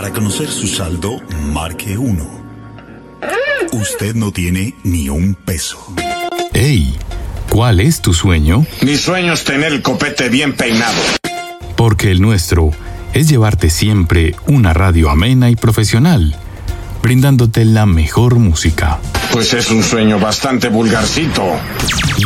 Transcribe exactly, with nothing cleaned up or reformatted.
Para conocer su saldo, marque uno. Usted no tiene ni un peso. ¡Ey! ¿Cuál es tu sueño? Mi sueño es tener el copete bien peinado. Porque el nuestro es llevarte siempre una radio amena y profesional, brindándote la mejor música. Pues es un sueño bastante vulgarcito.